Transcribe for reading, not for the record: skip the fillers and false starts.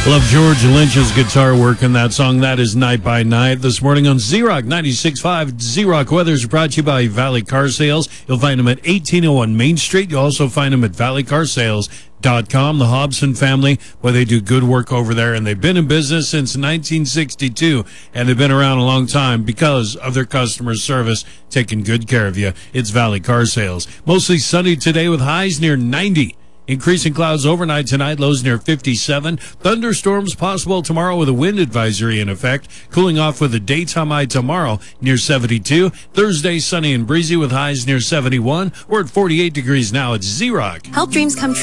Love George Lynch's guitar work in that song. That is Night by Night. This morning on Z-Rock 96.5. Z-Rock Weather is brought to you by Valley Car Sales. You'll find them at 1801 Main Street. You'll also find them at valleycarsales.com. The Hobson family, well, they do good work over there, and they've been in business since 1962, and they've been around a long time because of their customer service, taking good care of you. It's Valley Car Sales. Mostly sunny today with highs near 90. Increasing clouds overnight tonight, lows near 57. Thunderstorms possible tomorrow with a wind advisory in effect. Cooling off with a daytime high tomorrow near 72. Thursday, sunny and breezy with highs near 71. We're at 48 degrees now at Z-Rock. Help dreams come true.